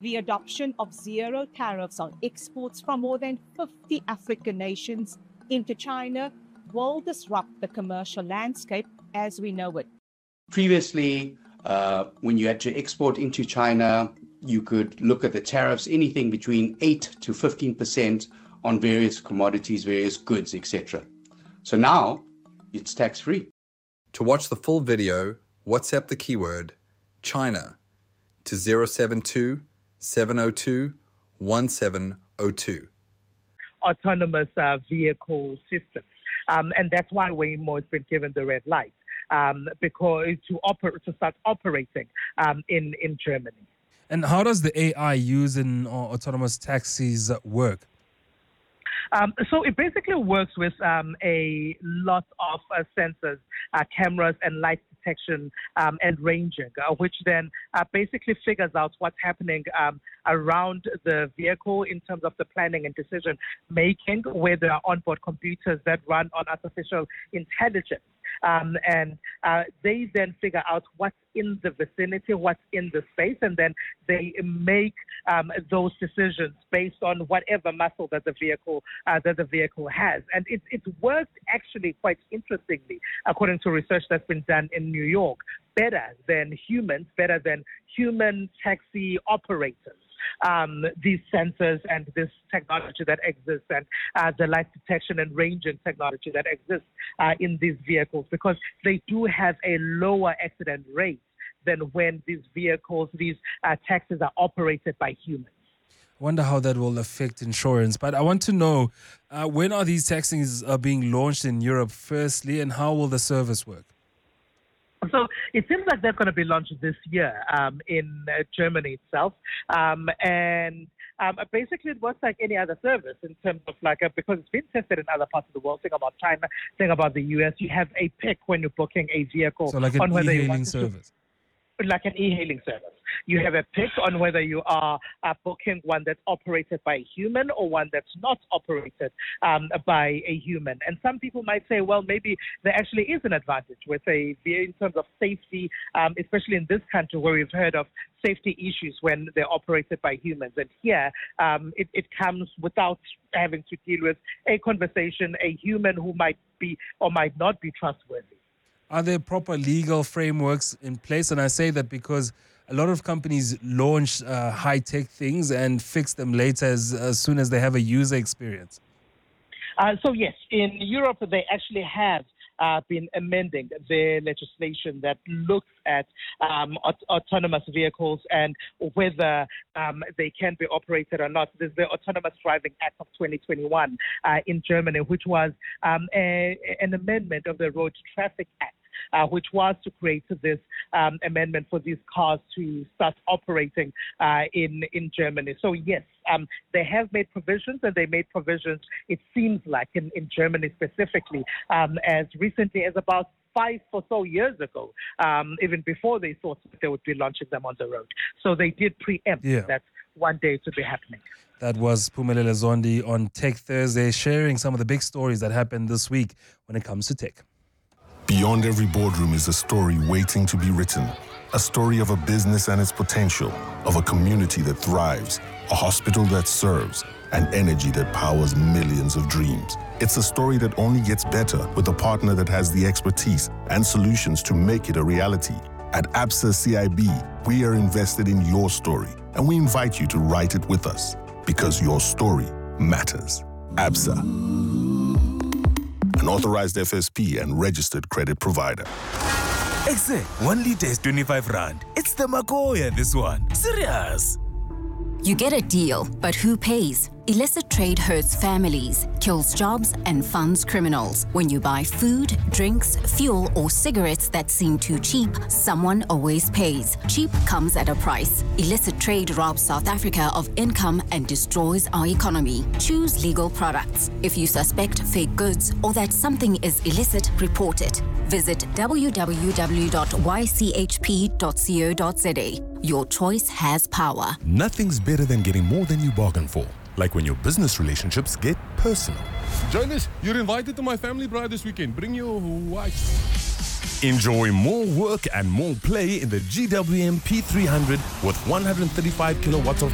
The adoption of zero tariffs on exports from more than 50 African nations into China will disrupt the commercial landscape as we know it. Previously, when you had to export into China, you could look at the tariffs, anything between 8 to 15% on various commodities, various goods, etc. So now it's tax-free. To watch the full video, WhatsApp the keyword China to 072 702 1702. Autonomous vehicle systems. And that's why Waymo has been given the red light because to start operating in Germany. And how does the AI used in autonomous taxis work? So it basically works with a lot of sensors, cameras, and light detection and ranging, which then basically figures out what's happening around the vehicle in terms of the planning and decision making, where there are onboard computers that run on artificial intelligence. And they then figure out what's in the vicinity, what's in the space, and then they make those decisions based on whatever muscle that the vehicle has. And it's worked actually quite interestingly, according to research that's been done in New York, better than human taxi operators. These sensors and this technology that exists and the light detection and ranging technology that exists in these vehicles, because they do have a lower accident rate than when these taxis are operated by humans. I wonder how that will affect insurance. But I want to know, when are these taxis being launched in Europe firstly, and how will the service work? So it seems like they're going to be launched this year in Germany itself. And basically it works like any other service in terms of because it's been tested in other parts of the world. Think about China, think about the US. You have a pick when you're booking a vehicle. So like an e-hailing service. Like an e-hailing service. You have a pick on whether you are booking one that's operated by a human or one that's not operated by a human. And some people might say, well, maybe there actually is an advantage in terms of safety, especially in this country where we've heard of safety issues when they're operated by humans. And here, it comes without having to deal with a conversation, a human who might be or might not be trustworthy. Are there proper legal frameworks in place? And I say that because a lot of companies launch high-tech things and fix them later as soon as they have a user experience. So yes, in Europe, they actually have been amending their legislation that looks at autonomous vehicles and whether they can be operated or not. There's the Autonomous Driving Act of 2021 in Germany, which was an amendment of the Road Traffic Act, which was to create this amendment for these cars to start operating in Germany. So yes, they have made provisions, and they made provisions, it seems like, in Germany specifically, as recently as about 5 or so years ago, even before they thought that they would be launching them on the road. So they did preempt that one day to be happening. That was Phumelele Zondi on Tech Thursday, sharing some of the big stories that happened this week when it comes to tech. Beyond every boardroom is a story waiting to be written. A story of a business and its potential, of a community that thrives, a hospital that serves, and energy that powers millions of dreams. It's a story that only gets better with a partner that has the expertise and solutions to make it a reality. At Absa CIB, we are invested in your story, and we invite you to write it with us, because your story matters. Absa, an authorized FSP and registered credit provider. Exe, 1 liter is 25 rand. It's the Magoya, this one. Serious. You get a deal, but who pays? Illicit trade hurts families, kills jobs, and funds criminals. When you buy food, drinks, fuel, or cigarettes that seem too cheap, someone always pays. Cheap comes at a price. Illicit trade robs South Africa of income and destroys our economy. Choose legal products. If you suspect fake goods or that something is illicit, report it. Visit www.ychp.co.za. Your choice has power. Nothing's better than getting more than you bargain for. Like when your business relationships get personal. Jonas, you're invited to my family bride this weekend. Bring your wife. Enjoy more work and more play in the GWM P300 with 135 kilowatts of